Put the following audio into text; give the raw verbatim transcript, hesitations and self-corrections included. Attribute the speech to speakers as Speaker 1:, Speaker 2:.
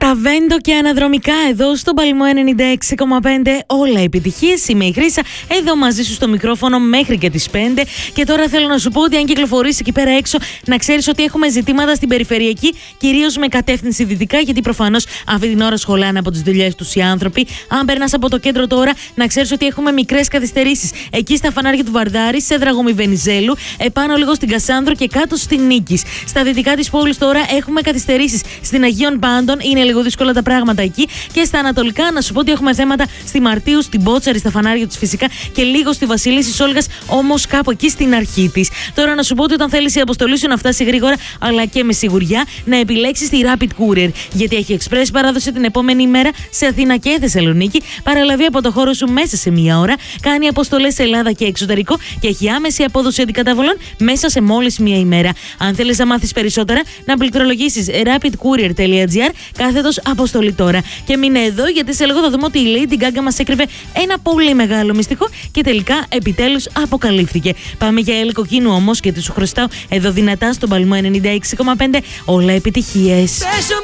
Speaker 1: Λαβέντο και αναδρομικά εδώ στον Παλμό ενενήντα έξι κόμμα πέντε. Όλα επιτυχίες. Είμαι η Χρύσα, εδώ μαζί σου στο μικρόφωνο μέχρι και τις πέντε. Και τώρα θέλω να σου πω ότι αν κυκλοφορείς εκεί πέρα έξω, να ξέρεις ότι έχουμε ζητήματα στην περιφερειακή, κυρίως με κατεύθυνση δυτικά, γιατί προφανώς αυτή την ώρα σχολάνε από τις δουλειές τους οι άνθρωποι. Αν περνάς από το κέντρο τώρα, να ξέρεις ότι έχουμε μικρές καθυστερήσεις. Εκεί στα φανάρια του Βαρδάρη, σε Δραγωμή Βενιζέλου, επάνω λίγο στην Κασάνδρο και κάτω στην Νίκης. Στα δυτικά της πόλης τώρα έχουμε καθυστερήσεις στην Αγίων Πάντων, είναι λίγο δύσκολα τα πράγματα εκεί. Και στα ανατολικά, να σου πω ότι έχουμε θέματα στη Μαρτίου, στην Πότσαρη, στα φανάρια τους φυσικά και λίγο στη Βασιλίσσης Όλγας, όμως κάπου εκεί στην αρχή της. Τώρα να σου πω ότι όταν θέλεις η αποστολή σου να φτάσει γρήγορα αλλά και με σιγουριά, να επιλέξεις τη Rapid Courier. Γιατί έχει express παράδοση την επόμενη ημέρα σε Αθήνα και Θεσσαλονίκη, παραλαβή από το χώρο σου μέσα σε μία ώρα, κάνει αποστολές σε Ελλάδα και εξωτερικό και έχει άμεση απόδοση αντικαταβολών μέσα σε μόλις μία ημέρα. Αν θέλεις να μάθεις περισσότερα, να πληκτρολογήσεις rapidcourier τελεία gr κάθετος αποστολή τώρα. Και μείνε εδώ, γιατί σε λίγο θα δούμε ότι η Lady Gaga μας έκρυβε ένα πολύ μεγάλο μυστικό και τελικά επιτέλους αποκαλύφθηκε. Πάμε για Έλλη Κοκκίνου όμως, και τη σου χρωστάω εδώ δυνατά στον Παλμό ενενήντα έξι κόμμα πέντε. Όλα επιτυχίες.